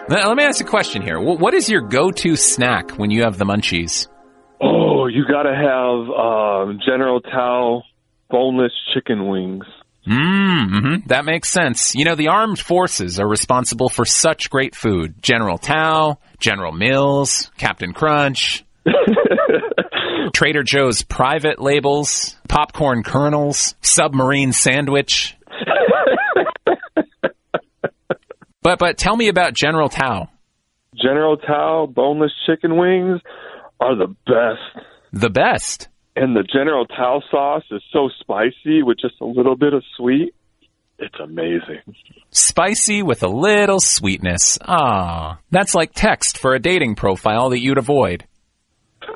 Let me ask you a question here. What is your go-to snack when you have the munchies? Oh, you gotta have General Tao boneless chicken wings. That makes sense. You know, the armed forces are responsible for such great food. General Tao, General Mills, Captain Crunch, Trader Joe's private labels, popcorn kernels, submarine sandwich. But tell me about General Tao. General Tao boneless chicken wings are the best. The best? And the General Tao sauce is so spicy with just a little bit of sweet. It's amazing. Spicy with a little sweetness. Ah, that's like text for a dating profile that you'd avoid.